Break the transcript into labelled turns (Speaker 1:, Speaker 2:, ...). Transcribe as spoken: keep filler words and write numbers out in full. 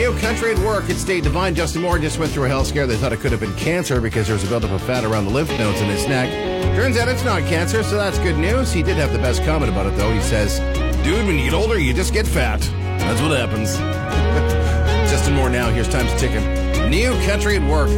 Speaker 1: New country at work. It's Dave Devine. Justin Moore just went through a health scare. They thought it could have been cancer because there was a buildup of fat around the lymph nodes in his neck. Turns out it's not cancer, so that's good news. He did have the best comment about it, though. He says, dude, when you get older, you just get fat. That's what happens. Justin Moore now. Here's Time's ticking. New country at work.